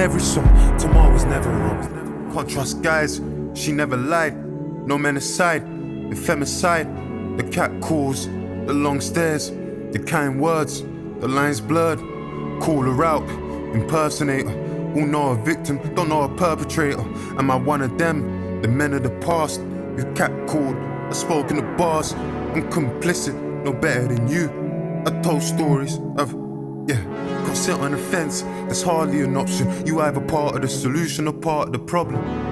every song. Tomorrow was never wrong. Can't trust guys, she never lied. No men aside, femicide. The cat calls, the long stares, the kind words, the lines blurred. Call her out, impersonator. All know a victim, don't know a perpetrator. Am I one of them, the men of the past? You cat called, I spoke in the bars. I'm complicit, no better than you. I told stories of, got sit on the fence. There's hardly an option. You either part of the solution or part of the problem.